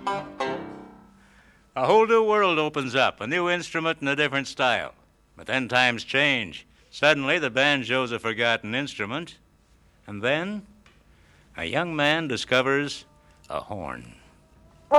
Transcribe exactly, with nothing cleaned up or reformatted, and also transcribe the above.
A whole new world opens up, a new instrument and a different style. But then times change. Suddenly, the banjo's a forgotten instrument. And then, a young man discovers a horn.